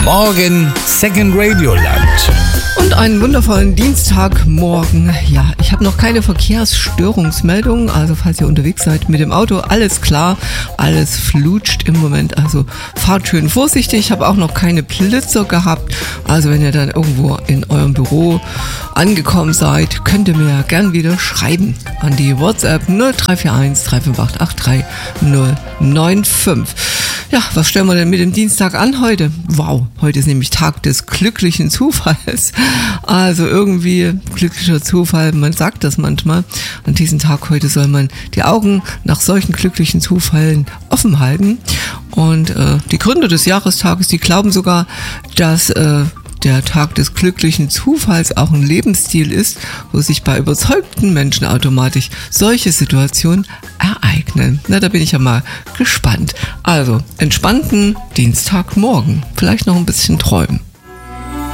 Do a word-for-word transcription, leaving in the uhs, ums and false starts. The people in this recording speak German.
Morgen Second Radio Land. Und einen wundervollen Dienstagmorgen. Ja, ich habe noch keine Verkehrsstörungsmeldungen, also falls ihr unterwegs seid mit dem Auto, alles klar, alles flutscht im Moment, also fahrt schön vorsichtig. Ich habe auch noch keine Blitzer gehabt, also wenn ihr dann irgendwo in eurem Büro angekommen seid, könnt ihr mir gern wieder schreiben an die WhatsApp null drei vier eins drei fünf acht acht drei null neun fünf. Ja, was stellen wir denn mit dem Dienstag an heute? Wow, heute ist nämlich Tag des glücklichen Zufalls. Also irgendwie glücklicher Zufall, man sagt das manchmal. An diesem Tag heute soll man die Augen nach solchen glücklichen Zufällen offen halten. Und äh, die Gründer des Jahrestages, die glauben sogar, dass äh, der Tag des glücklichen Zufalls auch ein Lebensstil ist, wo sich bei überzeugten Menschen automatisch solche Situationen ereignen. Na, da bin ich ja mal gespannt. Also, entspannten Dienstagmorgen. Vielleicht noch ein bisschen träumen.